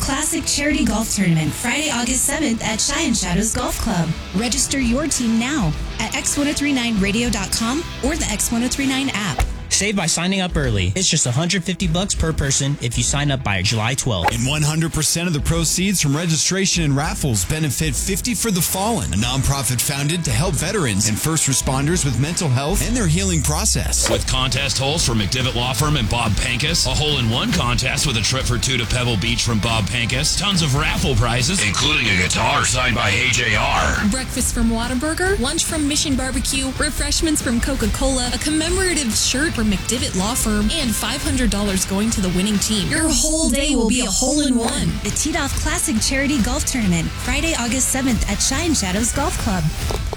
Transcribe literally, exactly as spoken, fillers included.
Classic Charity Golf Tournament, Friday, August seventh at Cheyenne Shadows Golf Club. Register your team now at x ten thirty-nine radio dot com or the X ten thirty-nine app. Save by signing up early. It's just one hundred fifty bucks per person if you sign up by July twelfth. And one hundred percent of the proceeds from registration and raffles benefit fifty for the Fallen, a nonprofit founded to help veterans and first responders with mental health and their healing process. With contest holes from McDivitt Law Firm and Bob Pankus, a hole-in-one contest with a trip for two to Pebble Beach from Bob Pankus, tons of raffle prizes, including a guitar signed by A J R. Breakfast from Whataburger, lunch from Mission Barbecue, refreshments from Coca-Cola, a commemorative shirt from McDivitt Law Firm, and five hundred dollars going to the winning team. Your whole day will be a hole-in-one. The Teed Off Classic Charity Golf Tournament, Friday, August seventh at Cheyenne Shadows Golf Club.